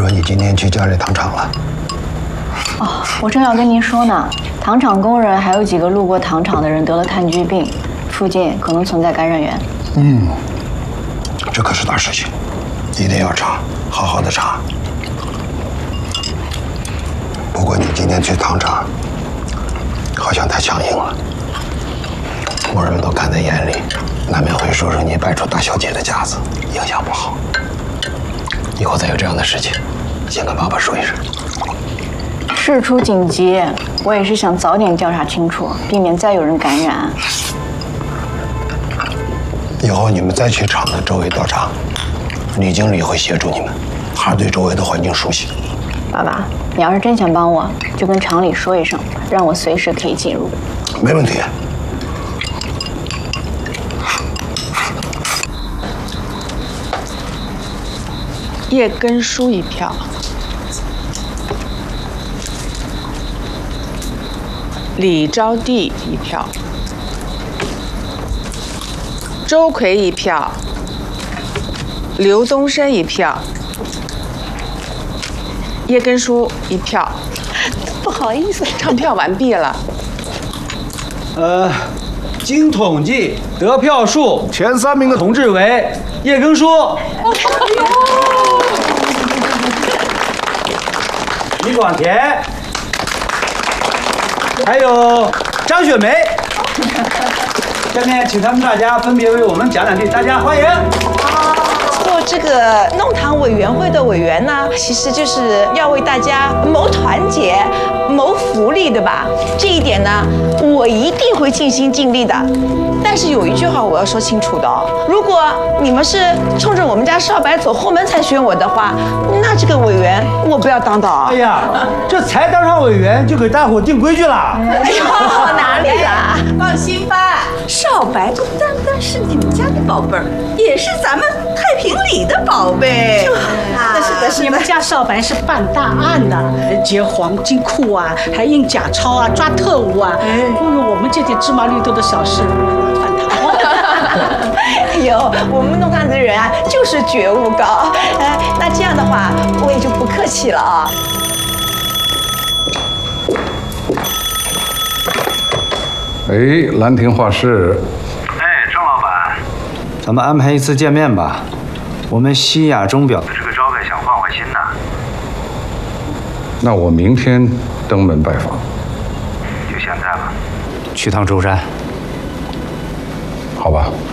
你今天去家里糖厂了？ 哦，我正要跟您说呢，糖厂工人还有几个路过糖厂的人得了炭疽病，附近可能存在感染源。 这可是大事情，一定要查，好好的查。不过你今天去糖厂，好像太强硬了，某人都看在眼里，难免会说你摆出大小姐的架子，影响不好。以后再有这样的事情，先跟爸爸说一声。 事出紧急，我也是想早点调查清楚，避免再有人感染。 以后你们再去厂的周围调查，李经理会协助你们，还对周围的环境熟悉。 爸爸，你要是真想帮我，就跟厂里说一声，让我随时可以进入。 没问题。 叶根书1票，李招娣1票，周奎1票，刘东升1票，叶根书1票。不好意思，唱票完毕了。 经统计得票数前3名的同志为叶根书、李广田，还有张雪梅。下面请他们大家分别为我们讲两句，大家欢迎。 做这个弄堂委员会的委员呢，其实就是要为大家谋团结、谋福利，对吧？这一点呢，我一定会尽心尽力的。但是有一句话我要说清楚的哦，如果你们是冲着我们家少白走后门才选我的话，那这个委员我不要当的哦。 哎呀，这才当上委员就给大伙定规矩了。 哎呦，哪里啦？ 放心吧，少白不单单是你们家的宝贝儿，也是咱们太平里的宝贝。 你们家少白是办大案的，劫黄金库啊，还印假钞啊，抓特务啊。我们这点芝麻绿豆的小事，麻烦他。 哎呦，我们弄堂的人啊，就是觉悟高。那这样的话，我也就不客气了啊。 兰亭画室。 郑老板， 咱们安排一次见面吧。我们西亚钟表这个招牌想换换新的。 那我明天登门拜访。 就现在吧。 去趟舟山。 好吧。